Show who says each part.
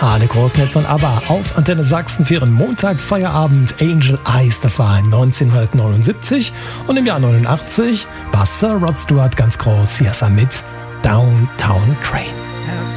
Speaker 1: Alle großen Hits von ABBA auf Antenne Sachsen für ihren Montag Feierabend. Angel Eyes, das war 1979. Und im Jahr 89 war Sir Rod Stewart ganz groß. Hier ist er mit Downtown Train.